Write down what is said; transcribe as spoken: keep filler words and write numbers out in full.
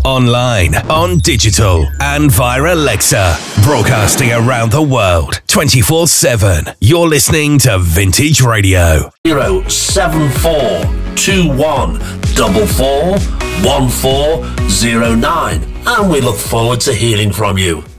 online, on digital, and via Alexa. Broadcasting around the world, twenty-four seven. You're listening to Vintage Radio. zero seven four two one four four one four zero nine. And we look forward to hearing from you.